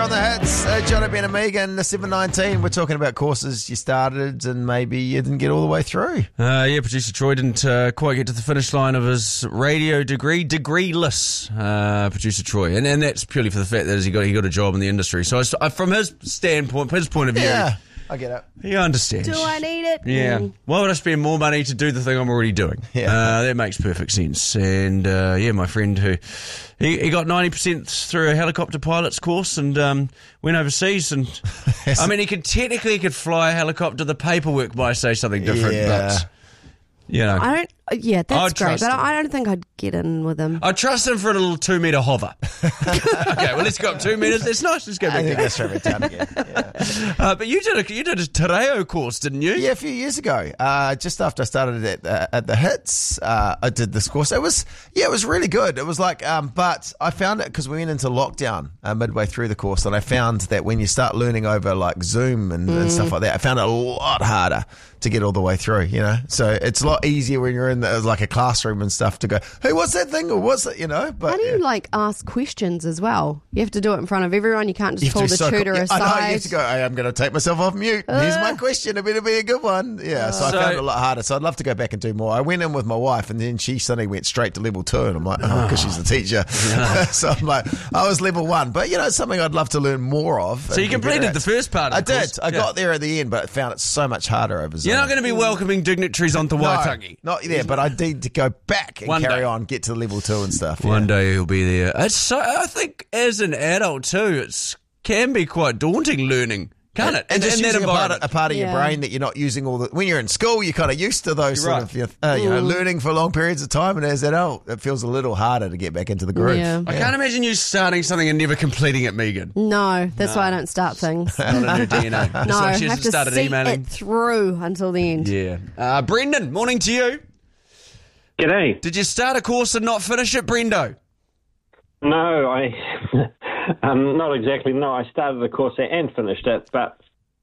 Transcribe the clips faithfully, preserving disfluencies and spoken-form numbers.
On the hits, uh, Jono, Ben and Megan, seven nineteen. We're talking about courses you started and maybe you didn't get all the way through. Uh, yeah, producer Troy didn't uh, quite get to the finish line of his radio degree, degreeless, uh, producer Troy. And, and that's purely for the fact that he got he got a job in the industry. So I, from his standpoint, his point of view, Yeah, I get it. he understands. Do I need it? Yeah. Mm. Why would I spend more money to do the thing I'm already doing? Yeah. Uh, that makes perfect sense. And, uh, yeah, my friend who, he, he got ninety percent through a helicopter pilot's course and um, went overseas. And, I mean, he could technically he could fly a helicopter. The paperwork might say something different, Yeah. but, you know. I don't. Yeah, that's I'd great, trust but him. I don't think I'd get in with him. I trust him for a little two metre hover. Okay, well, let's go up two metres. That's nice. Let's go I back think down. that's right down again. Yeah. Uh, but you did a, you did a Tereo course, didn't you? Yeah, a few years ago, uh, just after I started at, uh, at the Hits, uh, I did this course. It was, yeah, it was really good. It was like, um, but I found it because we went into lockdown uh, midway through the course, and I found that when you start learning over like Zoom and, and stuff like that, I found it a lot harder to get all the way through, you know? So it's a lot easier when you're in the, like a classroom and stuff to go, hey, what's that thing? Or what's it, you know? But How do you yeah. like ask questions as well? You have to do it in front of everyone. You can't You just have to pull be the so tutor co- yeah, aside. I know, you have to go, hey, I'm going to take myself off mute. Here's my question. It better be a good one. Yeah, so I So- found it a lot harder. So I'd love to go back and do more. I went in with my wife and then she suddenly went straight to level two. And I'm like, oh, because she's a teacher. So I'm like, I was level one. But, you know, it's something I'd love to learn more of. So you completed the first part of I the course? did. I Yeah. got there at the end, but I found it so much harder over Zoom. You're not going to be welcoming dignitaries onto no, Waitangi. not there, but I need to go back and One carry day. on, get to level two and stuff. One yeah. day he'll be there. It's so, I think as an adult too, it can be quite daunting learning, can't it? And In- just in that using a part, of, environment. a part of your Yeah. brain that you're not using all the. When you're in school, you're kind of used to those You're sort right. of, you know, uh, you know, learning for long periods of time. And as an adult, it feels a little harder to get back into the groove. Yeah. I can't imagine you starting something and never completing it, Megan. No, that's why I don't start things. Not in her D N A. That's no, why I she have hasn't to started see emailing. it through until the end. Yeah. Uh, Brendan, morning to you. G'day. Did you start a course and not finish it, Brendo? No, I um, not exactly. No, I started the course and finished it, but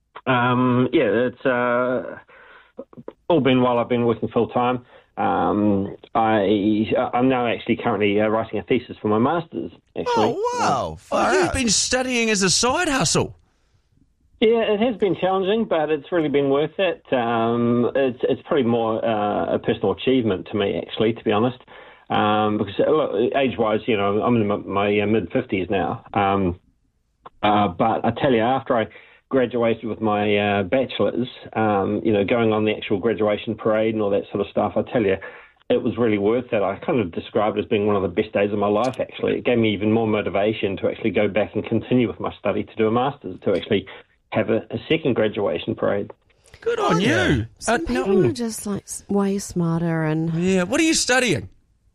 um, yeah, it's uh, all been while I've been working full time. Um, I I'm now actually currently uh, writing a thesis for my masters. Actually, Oh, wow. Far Oh, you've out. been studying as a side hustle. Yeah, it has been challenging, but it's really been worth it. Um, it's it's probably more uh, a personal achievement to me, actually, to be honest. Um, because uh, look, age-wise, you know, I'm in my, my uh, mid-fifties now. Um, uh, but I tell you, after I graduated with my uh, bachelor's, um, you know, going on the actual graduation parade and all that sort of stuff, I tell you, it was really worth it. I kind of described it as being one of the best days of my life, actually. It gave me even more motivation to actually go back and continue with my study to do a master's, to actually have a, a second graduation parade. Good on you. Uh, Some people are just like s- way smarter and yeah. What are you studying?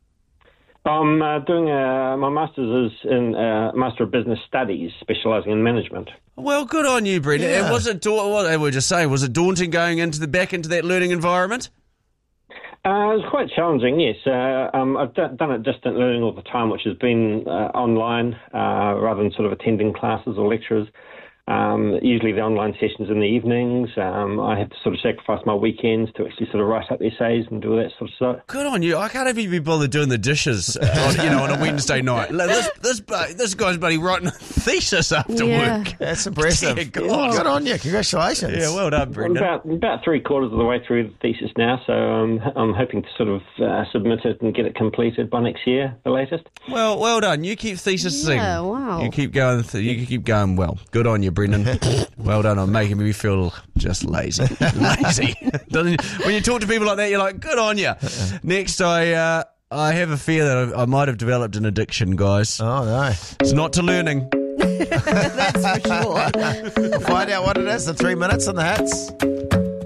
I'm uh, doing a, my master's is in uh, Master of Business Studies, specialising in management. Well, good on you, Brendan. Yeah. And was it? Da- what we were just saying. Was it daunting going into the back into that learning environment? Uh, it was quite challenging, yes. Uh, um, I've d- done it distant learning all the time, which has been uh, online uh, rather than sort of attending classes or lectures. Um, usually the online sessions in the evenings. Um, I have to sort of sacrifice my weekends to actually sort of write up essays and do all that sort of stuff. Good on you. I can't even be bothered doing the dishes, uh, on, you know, on a Wednesday night. Like, This this bu- this guy's buddy writing a thesis after Yeah. work. That's impressive. Dear God. Good on you. Congratulations. Yeah, well done, I'm Brendan. about, about three quarters of the way through the thesis now, so um, I'm hoping to sort of uh, submit it and get it completed by next year, the latest. Well, well done. You keep thesising. Yeah, wow. You keep going. Th- you keep going well. Good on you, Brendan. Well done on making me feel just lazy. Lazy. Doesn't, when you talk to people like that, you're like, good on you. Next, I uh, I have a fear that I, I might have developed an addiction, guys. Oh, no. It's not to learning. that's for sure. We'll find out what it is in three minutes on the Hits.